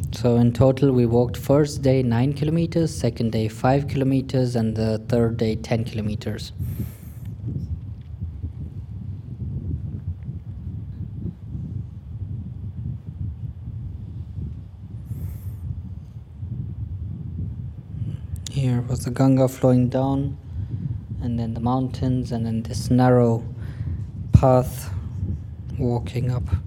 So in total, we walked first day 9 kilometers, second day 5 kilometers, and the third day 10 kilometers. Here was the Ganga flowing down, and then the mountains, and then this narrow path walking up.